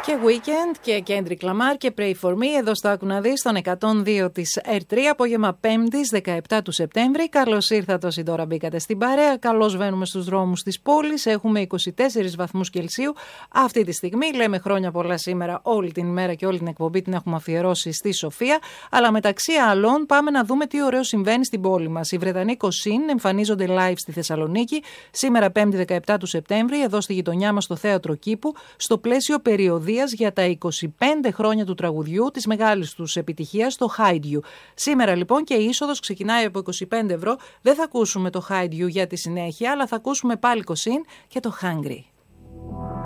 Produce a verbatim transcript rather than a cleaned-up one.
Και Weekend και Kendrick Lamar και Pray For Me εδώ στο Άκου να δεις, στον εκατόν δύο της Ερ τρία, απόγευμα Πέμπτης δεκαεπτά του Σεπτέμβρη. Καλώς ήρθατε όσοι τώρα μπήκατε στην παρέα. Καλώς βαίνουμε στους δρόμους της πόλης. Έχουμε είκοσι τέσσερις βαθμούς Κελσίου αυτή τη στιγμή. Λέμε χρόνια πολλά σήμερα, όλη την ημέρα και όλη την εκπομπή την έχουμε αφιερώσει στη Σοφία. Αλλά μεταξύ άλλων, πάμε να δούμε τι ωραίο συμβαίνει στην πόλη μας. Οι Βρετανοί Κοσίν εμφανίζονται live στη Θεσσαλονίκη σήμερα Πέμπτη δεκαεπτά του Σεπτέμβρη, εδώ στη γειτονιά μας στο Θέατρο Κήπου, στο πλαίσιο περιοδίας για τα είκοσι πέντε χρόνια του τραγουδιού, της μεγάλης τους επιτυχίας, το Hide You. Σήμερα λοιπόν και η είσοδος ξεκινάει από είκοσι πέντε ευρώ. Δεν θα ακούσουμε το Hide You για τη συνέχεια, αλλά θα ακούσουμε πάλι Κοσίν και το Hungry.